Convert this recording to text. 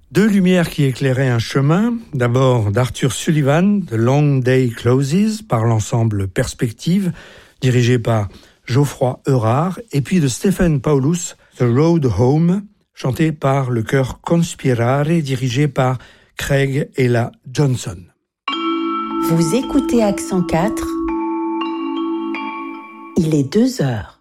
Deux lumières qui éclairaient un chemin, d'abord d'Arthur Sullivan, The Long Day Closes, par l'ensemble Perspective, dirigé par Geoffroy Eurard, et puis de Stephen Paulus, The Road Home, chanté par le chœur Conspirare, dirigé par Craig Ella Johnson. Vous écoutez Accent 4, il est 2 heures.